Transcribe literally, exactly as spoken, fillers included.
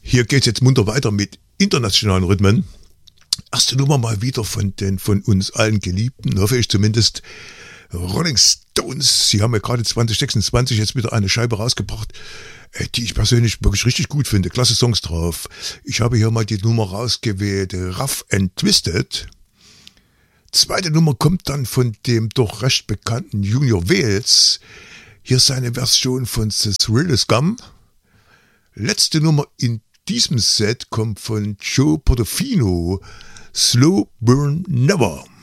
Hier geht's jetzt munter weiter mit internationalen Rhythmen. Erste Nummer mal wieder von den von uns allen Geliebten, hoffe ich zumindest, Rolling Stones. Sie haben ja gerade zwanzig sechsundzwanzig jetzt wieder eine Scheibe rausgebracht, die ich persönlich wirklich richtig gut finde. Klasse Songs drauf. Ich habe hier mal die Nummer rausgewählt, Rough and Twisted. Zweite Nummer kommt dann von dem doch recht bekannten Junior Wells. Hier seine Version von The Thrill is Gone. Letzte Nummer in diesem Set kommt von Joe Portofino, Slow Burn Never.